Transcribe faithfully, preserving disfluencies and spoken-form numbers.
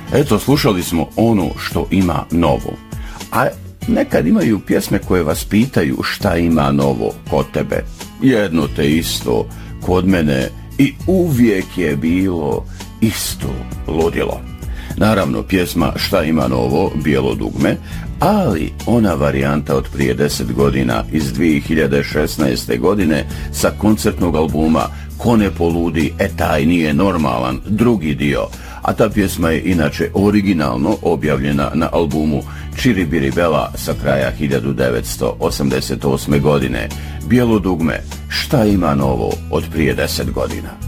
Eto, slušali smo ono što ima novo. A nekad imaju pjesme koje vas pitaju šta ima novo kod tebe. Jedno te isto kod mene i uvijek je bilo isto ludilo. Naravno, pjesma Šta ima novo, Bijelo dugme, ali ona varijanta od prije deset godina iz dvije hiljade šesnaeste. godine sa koncertnog albuma Ko ne poludi, e taj nije normalan, drugi dio. A ta pjesma je inače originalno objavljena na albumu Čiribiribela sa kraja hiljadu devetsto osamdeset osme. godine. Bijelo dugme, Šta ima novo od prije deset godina.